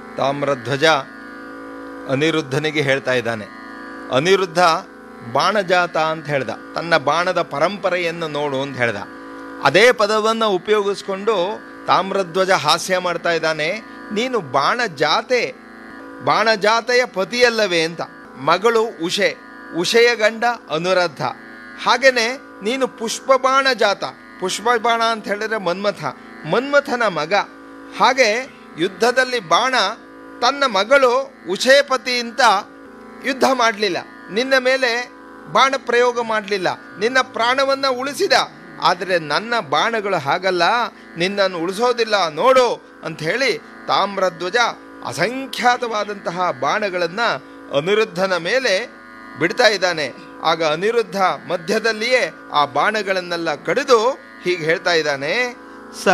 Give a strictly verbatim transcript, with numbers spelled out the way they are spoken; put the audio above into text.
ತಾಮ್ರಧ್ವಜ ಅನಿರುದ್ಧನಿಗೆ ಹೇಳ್ತಾ ಇದ್ದಾನೆ. ಅನಿರುದ್ಧ ಬಾಣಜಾತ ಅಂತ ಹೇಳ್ದ, ತನ್ನ ಬಾಣದ ಪರಂಪರೆಯನ್ನು ನೋಡು ಅಂತ ಹೇಳ್ದ. ಅದೇ ಪದವನ್ನು ಉಪಯೋಗಿಸ್ಕೊಂಡು ತಾಮ್ರಧ್ವಜ ಹಾಸ್ಯ ಮಾಡ್ತಾ ಇದ್ದಾನೆ. ನೀನು ಬಾಣಜಾತೆ, ಬಾಣಜಾತೆಯ ಪತಿಯಲ್ಲವೇ ಅಂತ. ಮಗಳು ಉಷೆ, ಉಷೆಯ ಗಂಡ ಅನುರದ್ಧ. ಹಾಗೇನೆ ನೀನು ಪುಷ್ಪಬಾಣ ಜಾತ, ಪುಷ್ಪಬಾಣ ಅಂತ ಹೇಳಿದ್ರೆ ಮನ್ಮಥ, ಮನ್ಮಥನ ಮಗ. ಹಾಗೆ ಯುದ್ಧದಲ್ಲಿ ಬಾಣ ತನ್ನ ಮಗಳು ಉಷೇಪತಿ ಅಂತ ಯುದ್ಧ ಮಾಡಲಿಲ್ಲ, ನಿನ್ನ ಮೇಲೆ ಬಾಣ ಪ್ರಯೋಗ ಮಾಡಲಿಲ್ಲ, ನಿನ್ನ ಪ್ರಾಣವನ್ನು ಉಳಿಸಿದ. ಆದರೆ ನನ್ನ ಬಾಣಗಳು ಹಾಗಲ್ಲ, ನಿನ್ನನ್ನು ಉಳಿಸೋದಿಲ್ಲ ನೋಡು ಅಂಥೇಳಿ ತಾಮ್ರಧ್ವಜ ಅಸಂಖ್ಯಾತವಾದಂತಹ ಬಾಣಗಳನ್ನು ಅನಿರುದ್ಧನ ಮೇಲೆ ಬಿಡ್ತಾ ಇದ್ದಾನೆ. ಆಗ ಅನಿರುದ್ಧ ಮಧ್ಯದಲ್ಲಿಯೇ ಆ ಬಾಣಗಳನ್ನೆಲ್ಲ ಕಡಿದು ಹೀಗೆ ಹೇಳ್ತಾ ಇದ್ದಾನೆ,